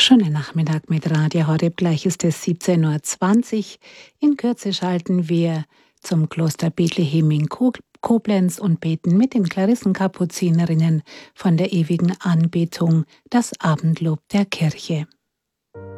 Schönen Nachmittag mit Radio Horeb. Gleich ist es 17:20 Uhr. In Kürze schalten wir zum Kloster Bethlehem in Koblenz und beten mit den Klarissenkapuzinerinnen von der ewigen Anbetung das Abendlob der Kirche.